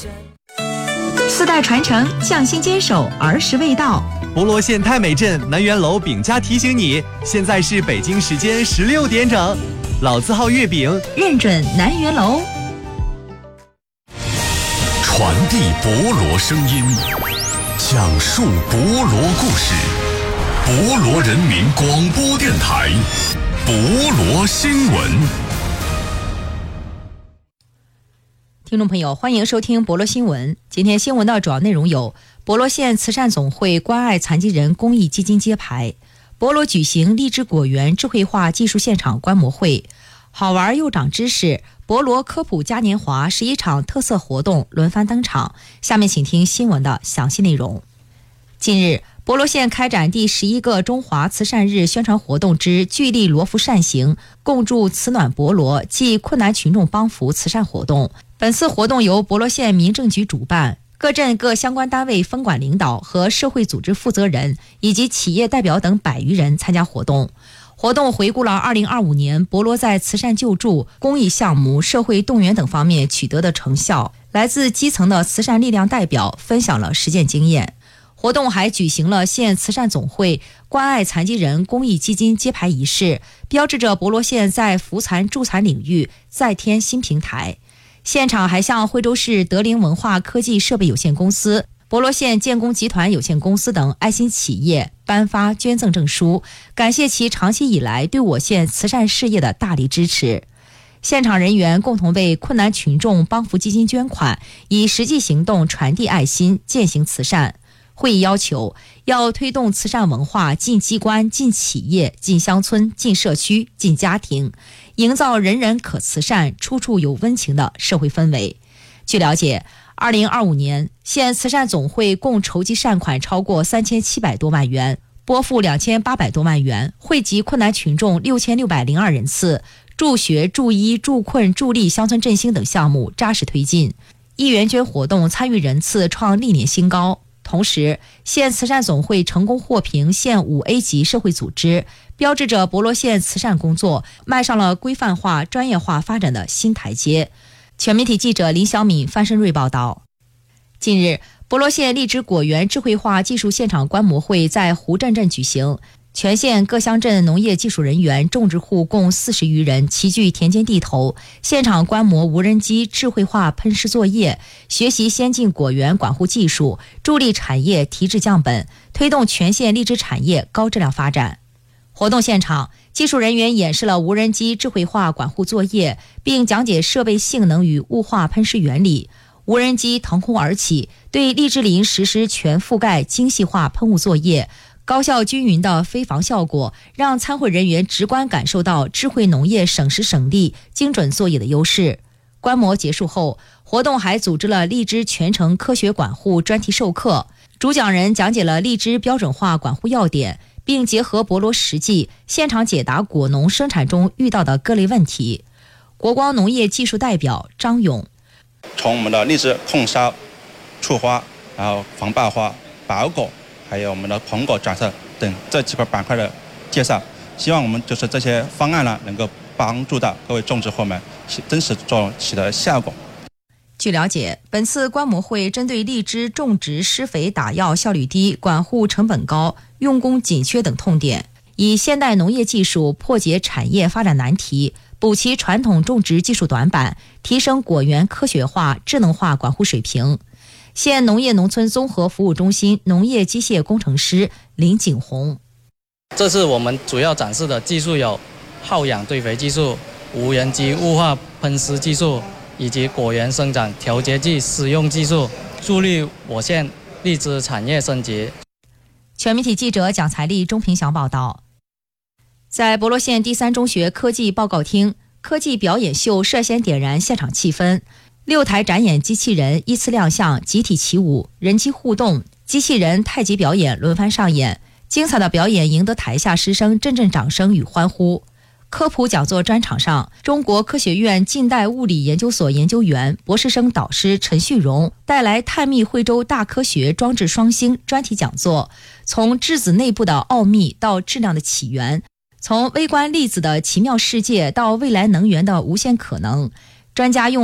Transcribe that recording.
4代传承，匠心坚守，儿时味道。 博罗县太美镇南园楼饼家提醒你，现在是北京时间16点整，老字号月饼认准南园楼。 传递博罗声音，讲述博罗故事。博罗人民广播电台，博罗新闻。 听众朋友，欢迎收听博罗新闻。今天新闻的主要内容有：博罗县慈善总会关爱残疾人公益基金揭牌；博罗举行荔枝果园智慧化技术现场观摩会；好玩又长知识，博罗科普嘉年华11场特色活动轮番登场。下面请听新闻的详细内容。近日，博罗县开展第11个中华慈善日宣传活动之聚力罗浮善行，共筑慈暖博罗暨困难群众帮扶慈善活动。本次活动由博罗县民政局主办，各镇各相关单位分管领导和社会组织负责人以及企业代表等100余人参加活动。活动回顾了2025年博罗在慈善救助、公益项目、社会动员等方面取得的成效。来自基层的慈善力量代表分享了实践经验。活动还举行了县慈善总会关爱残疾人公益基金揭牌仪式，标志着博罗县在扶残助残领域再添新平台。现场还向惠州市德林文化科技设备有限公司、博罗县建工集团有限公司等爱心企业颁发捐赠证书，感谢其长期以来对我县慈善事业的大力支持。现场人员共同为困难群众帮扶基金捐款，以实际行动传递爱心，践行慈善。会议要求，要推动慈善文化进机关、进企业、进乡村、进社区、进家庭，营造人人可慈善、处处有温情的社会氛围。据了解，2025年县慈善总会共筹集善款超过3700多万元，拨付2800多万元，惠及困难群众6602人次，助学、助医、助困、助力乡村振兴等项目扎实推进，1元捐活动参与人次创历年新高。同时，县慈善总会成功获评县5A 级社会组织，标志着博罗县慈善工作迈上了规范化、专业化发展的新台阶。全媒体记者林小敏、范申瑞报道。近日，博罗县荔枝果园智慧化技术现场观摩会在湖镇镇举行。全县各乡镇农业技术人员、种植户共40余人齐聚田间地头，现场观摩无人机智慧化喷施作业，学习先进果园管护技术，助力产业提质降本，推动全县荔枝产业高质量发展。活动现场，技术人员演示了无人机智慧化管护作业，并讲解设备性能与雾化喷施原理。无人机腾空而起，对荔枝林实施全覆盖精细化喷雾作业，高效均匀的飞防效果，让参会人员直观感受到智慧农业省时省力、精准作业的优势。观摩结束后，活动还组织了荔枝全程科学管护专题授课，主讲人讲解了荔枝标准化管护要点，并结合博罗实际，现场解答果农生产中遇到的各类问题。国光农业技术代表张勇， 从我们的荔枝控烧、促花，然后防爆花、保果，还有我们的棚果转色等这几块板块的介绍，希望我们就是这些方案呢，能够帮助到各位种植户们真实作用起的效果。 据了解，本次观摩会针对荔枝种植施肥打药效率低、管护成本高、用工紧缺等痛点，以现代农业技术破解产业发展难题，补齐传统种植技术短板，提升果园科学化、智能化管护水平。县农业农村综合服务中心农业机械工程师林景红， 这次我们主要展示的技术有耗氧堆肥技术、无人机雾化喷施技术以及果园生长调节剂使用技术，助力我县荔枝产业升级。 全媒体记者蒋才丽、钟平祥报道。在博罗县第3中学科技报告厅，科技表演秀率先点燃现场气氛，6台展演机器人依次亮相，集体起舞，人机互动，机器人太极表演轮番上演，精彩的表演赢得台下师生阵阵掌声与欢呼。科普讲座专场上，中国科学院近代物理研究所研究员、博士生导师陈旭荣带来探秘惠州大科学装置双星专题讲座，从质子内部的奥秘到质量的起源，从微观粒子的奇妙世界到未来能源的无限可能。专家用